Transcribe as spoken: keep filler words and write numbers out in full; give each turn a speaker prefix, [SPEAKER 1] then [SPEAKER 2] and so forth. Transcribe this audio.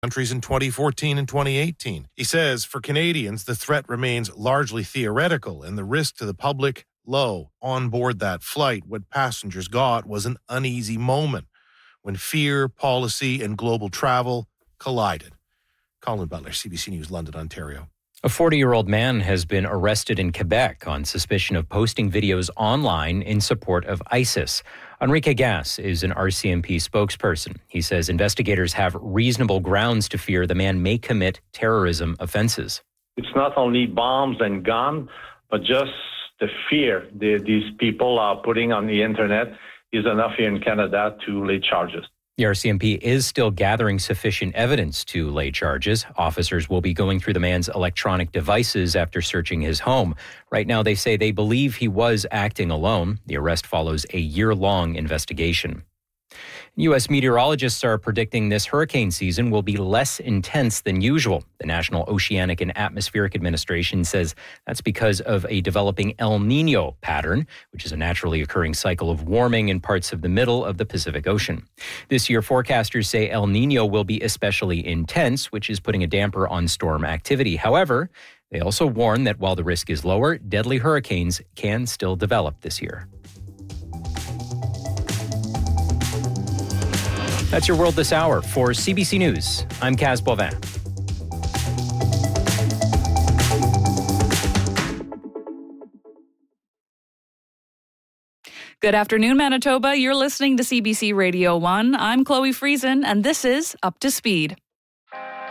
[SPEAKER 1] countries in twenty fourteen and twenty eighteen. He says for Canadians, the threat remains largely theoretical and the risk to the public low. On board that flight, what passengers got was an uneasy moment when fear, policy, and global travel collided. Colin Butler, C B C News, London, Ontario.
[SPEAKER 2] A forty-year-old man has been arrested in Quebec on suspicion of posting videos online in support of ISIS. Enrique Gas is an R C M P spokesperson. He says investigators have reasonable grounds to fear the man may commit terrorism offenses.
[SPEAKER 3] It's not only bombs and guns, but just the fear that these people are putting on the internet is enough here in Canada to lay charges.
[SPEAKER 2] The R C M P is still gathering sufficient evidence to lay charges. Officers will be going through the man's electronic devices after searching his home. Right now, they say they believe he was acting alone. The arrest follows a year-long investigation. U S meteorologists are predicting this hurricane season will be less intense than usual. The National Oceanic and Atmospheric Administration says that's because of a developing El Niño pattern, which is a naturally occurring cycle of warming in parts of the middle of the Pacific Ocean. This year, forecasters say El Niño will be especially intense, which is putting a damper on storm activity. However, they also warn that while the risk is lower, deadly hurricanes can still develop this year. That's your world this hour. For C B C News, I'm Kaz Bovin.
[SPEAKER 4] Good afternoon, Manitoba. You're listening to C B C Radio one. I'm Chloe Friesen, and this is Up to Speed.